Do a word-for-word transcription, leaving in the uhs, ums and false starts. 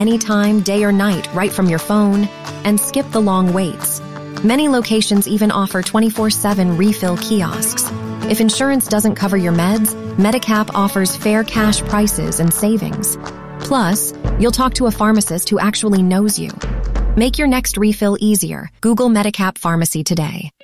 anytime, day or night, right from your phone, and skip the long waits. Many locations even offer twenty-four seven refill kiosks. If insurance doesn't cover your meds, Medicap offers fair cash prices and savings. Plus, you'll talk to a pharmacist who actually knows you. Make your next refill easier. Google Medicap Pharmacy today.